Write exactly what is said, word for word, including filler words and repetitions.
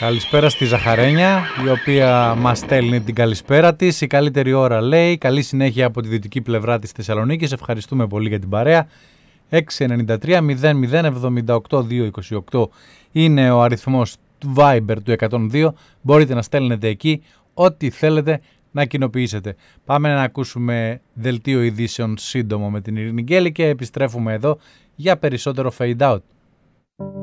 Καλησπέρα στη Ζαχαρένια, η οποία μας στέλνει την καλησπέρα της. Η καλύτερη ώρα, λέει, καλή συνέχεια από τη δυτική πλευρά της Θεσσαλονίκης. Ευχαριστούμε πολύ για την παρέα. έξι εννιά τρία μηδέν μηδέν εβδομήντα οκτώ διακόσια είκοσι οκτώ είναι ο αριθμός του Viber του εκατόν δύο. Μπορείτε να στέλνετε εκεί ό,τι θέλετε να κοινοποιήσετε. Πάμε να ακούσουμε δελτίο ειδήσεων σύντομο με την Ειρήνη Γκέλη και επιστρέφουμε εδώ για περισσότερο fade out.